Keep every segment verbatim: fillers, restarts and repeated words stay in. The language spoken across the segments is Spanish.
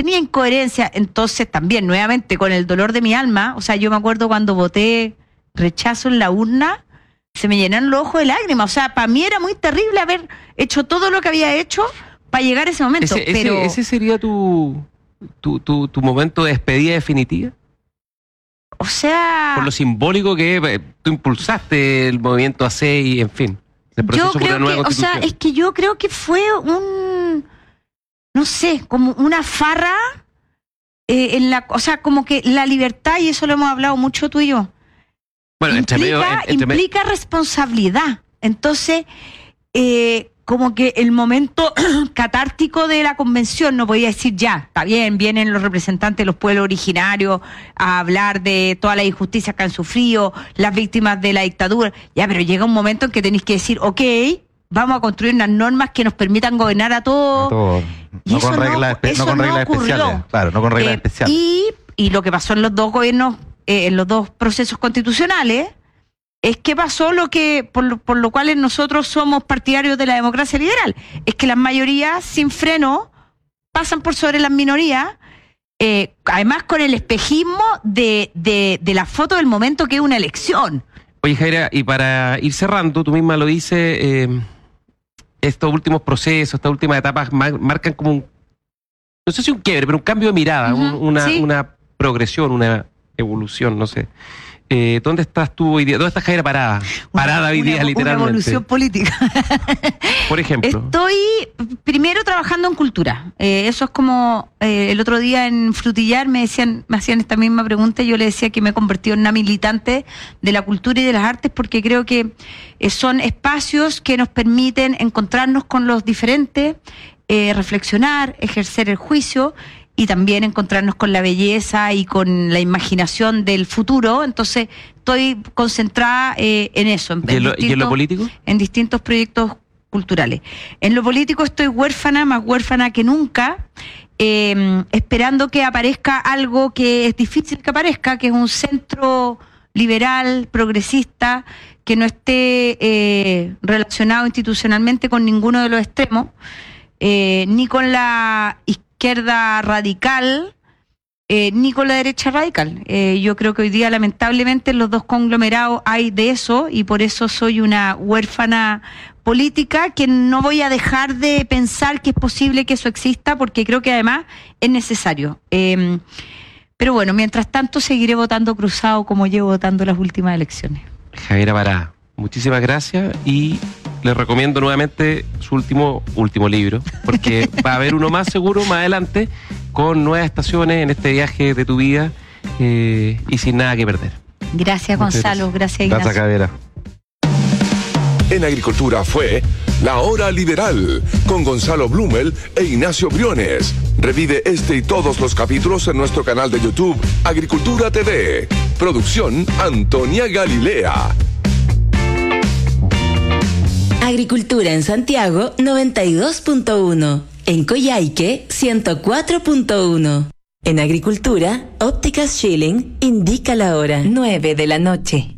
tenía incoherencia. Entonces también, nuevamente, con el dolor de mi alma, o sea, yo me acuerdo cuando voté rechazo en la urna, se me llenaron los ojos de lágrimas. O sea, para mí era muy terrible haber hecho todo lo que había hecho para llegar a ese momento. ¿Ese, pero ese, ese sería tu, tu, tu, tu momento de despedida definitiva? O sea... Por lo simbólico que eh, tú impulsaste el movimiento A C y, en fin, el proceso yo por creo una nueva que, o sea, constitución. es que yo creo que fue un... No sé, como una farra... Eh, en la, o sea, como que la libertad, y eso lo hemos hablado mucho tú y yo, Bueno, entre implica, medio, en- entre me- implica responsabilidad. Entonces, eh, como que el momento catártico de la convención, no podía decir ya, está bien, vienen los representantes de los pueblos originarios a hablar de todas las injusticias que han sufrido, las víctimas de la dictadura, ya, pero llega un momento en que tenéis que decir, ok, vamos a construir unas normas que nos permitan gobernar a todos. A todos. Y No eso con no- reglas, espe- eso no con no reglas ocurrió. especiales. Claro, no con reglas Eh, especiales. Y, y lo que pasó en los dos gobiernos, eh, en los dos procesos constitucionales, es que pasó lo que, por lo, por lo cual nosotros somos partidarios de la democracia liberal, es que las mayorías sin freno pasan por sobre las minorías, eh, además con el espejismo de, de, de la foto del momento que es una elección. Oye, Jaira, y para ir cerrando, tú misma lo dices, eh, estos últimos procesos, estas últimas etapas mar- marcan como un, no sé si un quiebre, pero un cambio de mirada, Ujú, un- una, sí. una progresión, una evolución, no sé. Eh, ¿Dónde estás tú hoy día? ¿Dónde está Jaira parada? Parada Una- hoy día, una- literalmente. Una evolución política. Por ejemplo. Estoy primero trabajando en cultura. Eh, eso es como eh, el otro día en Frutillar me decían, me hacían esta misma pregunta y yo le decía que me he convertido en una militante de la cultura y de las artes porque creo que eh, son espacios que nos permiten encontrarnos con los diferentes, eh, reflexionar, ejercer el juicio y también encontrarnos con la belleza y con la imaginación del futuro. Entonces estoy concentrada eh, en eso. En, ¿Y en lo, y en lo distintos- político? en distintos proyectos culturales. En lo político estoy huérfana, más huérfana que nunca, eh, esperando que aparezca algo que es difícil que aparezca, que es un centro liberal, progresista, que no esté eh, relacionado institucionalmente con ninguno de los extremos, eh, ni con la izquierda radical, Eh, ni con la derecha radical. Eh, yo creo que hoy día, lamentablemente, en los dos conglomerados hay de eso y por eso soy una huérfana política que no voy a dejar de pensar que es posible que eso exista porque creo que además es necesario. Eh, pero bueno, mientras tanto seguiré votando cruzado como llevo votando las últimas elecciones. Javiera Pará, muchísimas gracias y les recomiendo nuevamente su último último libro, porque va a haber uno más seguro más adelante con nuevas estaciones en este viaje de tu vida eh, y sin nada que perder. Gracias, Muchas Gonzalo. Gracias, Ignacio. Gracias, Javiera. En Agricultura fue La Hora Liberal con Gonzalo Blumel e Ignacio Briones. Revive este y todos los capítulos en nuestro canal de YouTube Agricultura T V. Producción Antonia Galilea. Agricultura en Santiago noventa y dos punto uno. En Coyhaique ciento cuatro punto uno. En Agricultura, Ópticas Schilling indica la hora nueve de la noche.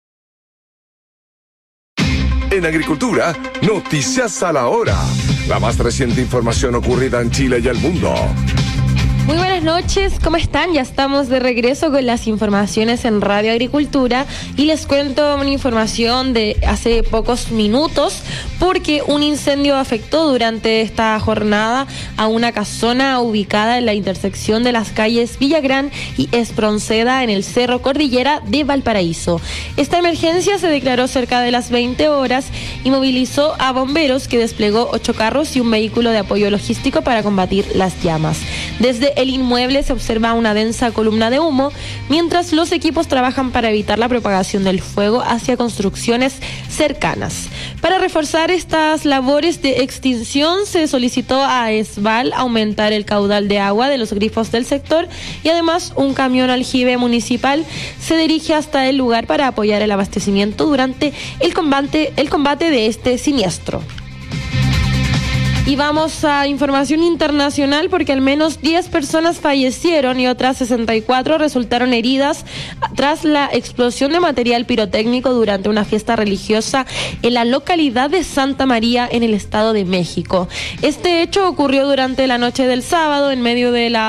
En Agricultura, noticias a la hora. La más reciente información ocurrida en Chile y el mundo. Muy buenas noches, ¿cómo están? Ya estamos de regreso con las informaciones en Radio Agricultura y les cuento una información de hace pocos minutos porque un incendio afectó durante esta jornada a una casona ubicada en la intersección de las calles Villagrán y Espronceda en el Cerro Cordillera de Valparaíso. Esta emergencia se declaró cerca de las veinte horas y movilizó a bomberos que desplegó ocho carros y un vehículo de apoyo logístico para combatir las llamas. Desde el inmueble se observa una densa columna de humo, mientras los equipos trabajan para evitar la propagación del fuego hacia construcciones cercanas. Para reforzar estas labores de extinción, se solicitó a ESVAL aumentar el caudal de agua de los grifos del sector y además un camión aljibe municipal se dirige hasta el lugar para apoyar el abastecimiento durante el combate, el combate de este siniestro. Y vamos a información internacional porque al menos diez personas fallecieron y otras sesenta y cuatro resultaron heridas tras la explosión de material pirotécnico durante una fiesta religiosa en la localidad de Santa María en el Estado de México. Este hecho ocurrió durante la noche del sábado en medio de la